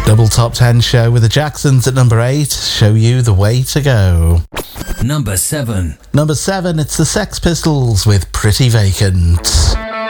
Double top 10 show with the Jacksons at number 8. Show you the way to go. Number 7. Number 7, it's the Sex Pistols with Pretty Vacant.